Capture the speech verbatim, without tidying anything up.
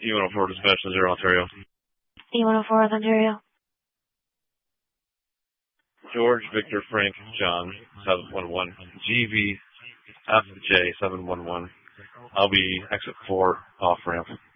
E one oh four dispatch to zero Ontario. E one oh four Ontario. George Victor Frank John seven one one G V F J seven one one. I'll be exit four off ramp.